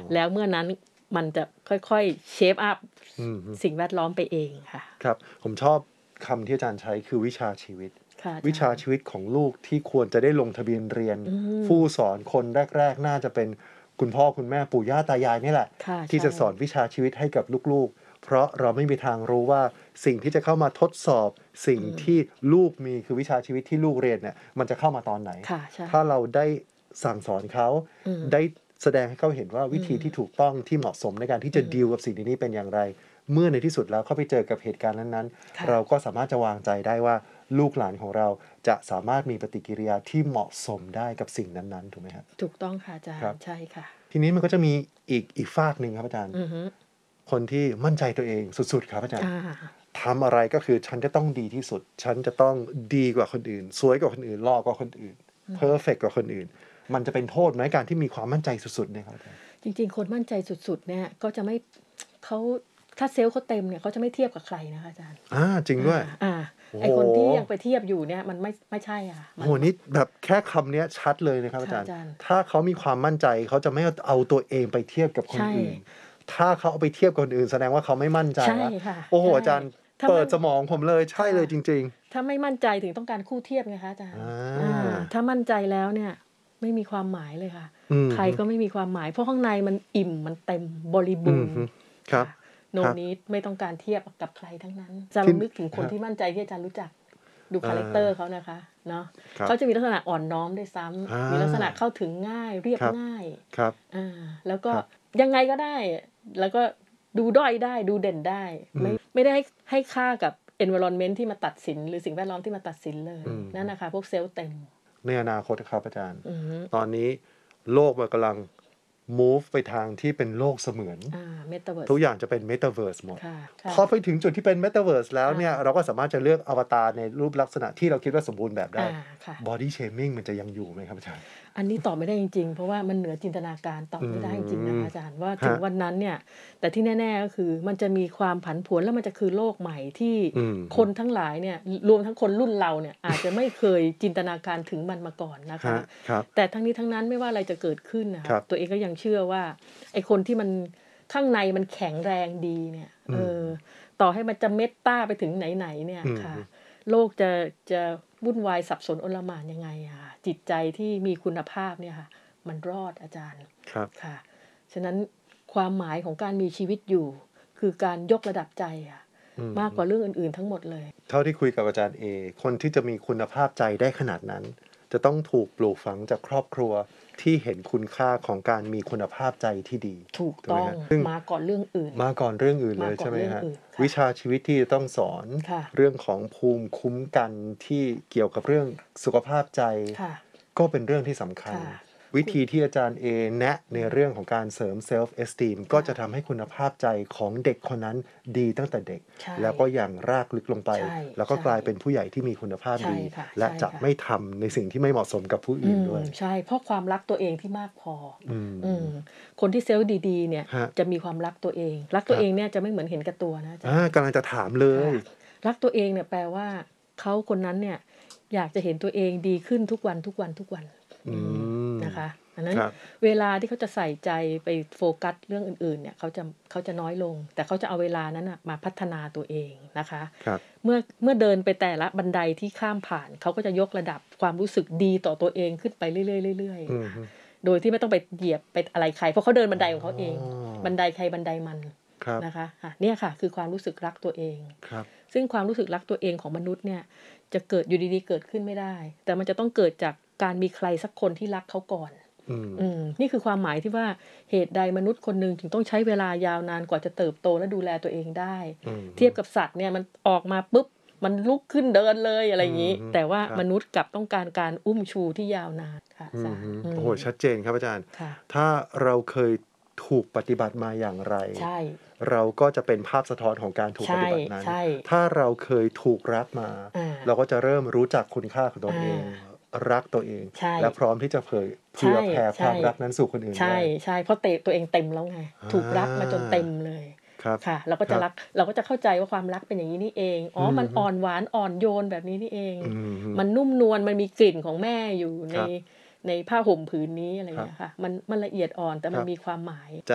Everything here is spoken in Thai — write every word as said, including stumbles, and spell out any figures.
แล้วเมื่อนั้นมันจะค่อยๆเชฟอัพสิ่งแวดล้อมไปเองค่ะครับผมชอบคำที่อาจารย์ใช้คือวิชาชีวิตวิชาชีวิตของลูกที่ควรจะได้ลงทะเบียนเรียนผู้สอนคนแรกๆน่าจะเป็นคุณพ่อคุณแม่ปู่ย่าตายายนี่แหละที่จะสอนวิชาชีวิตให้กับลูกๆเพราะเราไม่มีทางรู้ว่าสิ่งที่จะเข้ามาทดสอบสิ่งที่ลูกมีคือวิชาชีวิตที่ลูกเรียนเนี่ยมันจะเข้ามาตอนไหนถ้าเราได้สั่งสอนเขาได้แสดงให้เขาเห็นว่าวิธีที่ถูกต้องที่เหมาะสมในการที่จะดีลกับสิ่งนี้เป็นอย่างไรเมื่อในที่สุดแล้วเขาไปเจอกับเหตุการณ์นั้นๆเราก็สามารถจะวางใจได้ว่าลูกหลานของเราจะสามารถมีปฏิกิริยาที่เหมาะสมได้กับสิ่งนั้นๆถูกไหมครับถูกต้องค่ะอาจารย์ใช่ค่ะทีนี้มันก็จะมีอีกอีกฝากหนึ่งครับอาจารย์คนที่มั่นใจตัวเองสุดๆครับอาจารย์ทำอะไรก็คือฉันจะต้องดีที่สุดฉันจะต้องดีกว่าคนอื่นสวยกว่าคนอื่นหล่อกว่าคนอื่นเพอร์เฟกต์กว่าคนอื่นมันจะเป็นโทษไหมการที่มีความมั่นใจสุดๆเนี่ยครับจริงๆคนมั่นใจสุดๆเนี่ยก็จะไม่เขาถ้าเซลล์เขาเต็มเนี่ยเขาจะไม่เทียบกับใครนะคะอาจารย์อ่าจริงด้วยอ่าไอคนที่ยังไปเทียบอยู่เนี่ยมันไม่ไม่ใช่อ่ะโหนี่แบบแค่คำนี้ชัดเลยนะครับอาจารย์ถ้าเขามีความมั่นใจเขาจะไม่เอาตัวเองไปเทียบกับคนอื่นถ้าเขาเอาไปเทียบกับคนอื่นแสดงว่าเขาไม่มั่นใจแล้วโอ้โหอาจารย์เปิดสมองผมเลยใช่เลยจริงๆถ้าไม่มั่นใจถึงต้องการคู่เทียบไงคะอาจารย์ถ้ามั่นใจแล้วเนี่ยไม่มีความหมายเลยค่ะใครก็ไม่มีความหมายเพราะข้างในมันอิ่มมันเต็มบริบูรณ์ครับโนนี้ไม่ต้องการเทียบกับใครทั้งนั้นจะลองนึกถึงคนที่มั่นใจที่อาจารย์รู้จักดูคาแรคเตอร์เขานะคะเนาะเขาจะมีลักษณะอ่อนน้อมด้วยซ้ำมีลักษณะเข้าถึงง่ายเรียบง่ายครับอ่าแล้วก็ยังไงก็ได้แล้วก็ดูด้อยได้ดูเด่นได้ไม่ไม่ได้ให้ให้ค่ากับ environment ที่มาตัดสินหรือสิ่งแวดล้อมที่มาตัดสินเลยนั่นนะคะพวกเซลล์เต็มในอนาคตครับอาจารย์ตอนนี้โลกมันกำลัง move ไปทางที่เป็นโลกเสมือนทุกอย่างจะเป็น Metaverse หมดพอไปถึงจุดที่เป็น Metaverse แล้วเนี่ยเราก็สามารถจะเลือกอวตารในรูปลักษณะที่เราคิดว่าสมบูรณ์แบบได้ Body Shaming มันจะยังอยู่ไหมครับอาจารย์อันนี้ตอบไม่ได้จริงๆเพราะว่ามันเหนือจินตนาการตอบไม่ได้จริงๆนะคะอาจารย์ว่าถึงวันนั้นเนี่ยแต่ที่แน่ๆก็คือมันจะมีความผันผวนแล้วมันจะคือโลกใหม่ที่คนทั้งหลายเนี่ยรวมทั้งคนรุ่นเราเนี่ยอาจจะไม่เคยจินตนาการถึงมันมาก่อนนะคะแต่ทั้งนี้ทั้งนั้นไม่ว่าอะไรจะเกิดขึ้นนะคะตัวเองก็ยังเชื่อว่าไอ้คนที่มันข้างในมันแข็งแรงดีเนี่ยเออต่อให้มันจะเมตตาไปถึงไหนๆเนี่ยค่ะโลกจะจะวุ่นวายสับสนโอลหม่านยังไงอะจิตใจที่มีคุณภาพเนี่ยค่ะมันรอดอาจารย์ครับค่ะฉะนั้นความหมายของการมีชีวิตอยู่คือการยกระดับใจอะมากกว่าเรื่องอื่นๆทั้งหมดเลยเท่าที่คุยกับอาจารย์เอคนที่จะมีคุณภาพใจได้ขนาดนั้นจะต้องถูกปลูกฝังจากครอบครัวที่เห็นคุณค่าของการมีคุณภาพใจที่ดีถูกต้องมาก่อนเรื่องอื่นมาก่อนเรื่องอื่นเลยใช่ไหมฮะวิชาชีวิตที่ต้องสอนเรื่องของภูมิคุ้มกันที่เกี่ยวกับเรื่องสุขภาพใจก็เป็นเรื่องที่สำคัญวิธีที่อาจารย์เอแนะในเรื่องของการเสริมเซลฟ์เอสตีมก็จะทำให้คุณภาพใจของเด็กคนนั้นดีตั้งแต่เด็กแล้วก็อย่างรากลึกลงไปแล้วก็กลายเป็นผู้ใหญ่ที่มีคุณภาพดีและจะไม่ทำในสิ่งที่ไม่เหมาะสมกับผู้อื่นด้วยใช่เพราะความรักตัวเองที่มากพอคนที่เซลฟ์ดีๆเนี่ยจะมีความรักตัวเองรักตัวเองเนี่ยจะไม่เหมือนเห็นแก่ตัวนะอ่ากำลังจะถามเลยรักตัวเองเนี่ยแปลว่าเขาคนนั้นเนี่ยอยากจะเห็นตัวเองดีขึ้นทุกวันทุกวันทุกวันนะคะอันนั้นเวลาที่เขาจะใส่ใจไปโฟกัสเรื่องอื่นๆเนี่ยเขาจะเขาจะน้อยลงแต่เขาจะเอาเวลานั้นนะมาพัฒนาตัวเองนะคะเมื่อเมื่อเดินไปแต่ละบันไดที่ข้ามผ่านเขาก็จะยกระดับความรู้สึกดีต่อตัวเองขึ้นไปเรื่อยๆเรื่อยๆโดยที่ไม่ต้องไปเหยียบไปอะไรใครเพราะเขาเดินบันไดของเขาเองบันไดใครบันไดมันนะคะเนี่ยค่ะคือความรู้สึกรักตัวเองซึ่งความรู้สึกรักตัวเองของมนุษย์เนี่ยจะเกิดอยู่ดีๆเกิดขึ้นไม่ได้แต่มันจะต้องเกิดจากการมีใครสักคนที่รักเขาก่อนอืมนี่คือความหมายที่ว่าเหตุใดมนุษย์คนนึงถึงต้องใช้เวลายาวนานกว่าจะเติบโตและดูแลตัวเองได้เทียบกับสัตว์เนี่ยมันออกมาปุ๊บมันลุกขึ้นเดินเลยอะไรอย่างนี้แต่ว่ามนุษย์กลับต้องการการอุ้มชูที่ยาวนานค่ะโอ้โหชัดเจนครับอาจารย์ถ้าเราเคยถูกปฏิบัติมาอย่างไรเราก็จะเป็นภาพสะท้อนของการถูกปฏิบัตินั้นถ้าเราเคยถูกรักมาเราก็จะเริ่มรู้จักคุณค่าของตัวเองรักตัวเองและพร้อมที่จะเผยเผื่อแผ่ความรักนั้นสู่คนอื่นใช่ใช่เพราะเตะตัวเองเต็มแล้วไงถูกรักมาจนเต็มเลยค่ะเราก็จะรักเราก็จะเข้าใจว่าความรักเป็นอย่างนี้นี่เองอ๋อมันอ่อนหวานอ่อนโยนแบบนี้นี่เองมันนุ่มนวลมันมีกลิ่นของแม่อยู่ในในผ้าห่มผืนนี้อะไรอย่างเงี้ยค่ะมันมันละเอียดอ่อนแต่มันมีความหมาย